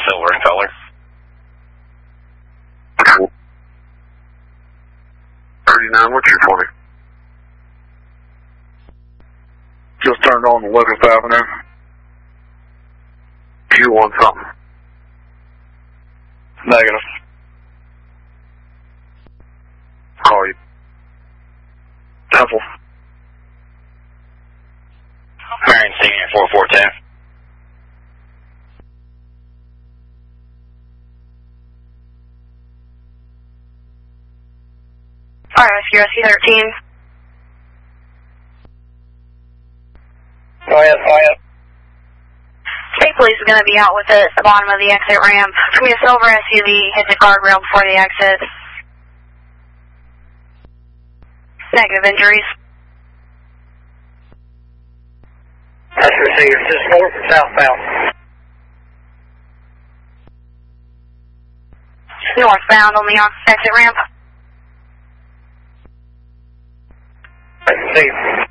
silver in color. 39, what's your 20? Just turned on 11th Avenue. You want something? Negative. Call you. Temple. Marion Senior 4410. Rescue 13. Go ahead. State Police is going to be out with it at the bottom of the exit ramp. It's going to be a silver SUV, hit the guardrail before the exit. Negative injuries. That's received. Is this north or southbound? Northbound on the exit ramp. Received.